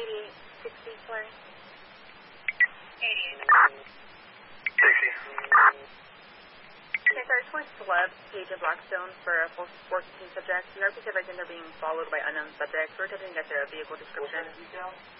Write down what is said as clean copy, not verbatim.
8860, sorry. 8860. Okay, sorry, it's for Celeb, Page of Blackstone for a full 14 subjects. The RP said they're being followed by unknown subjects. We're attempting to get the vehicle description.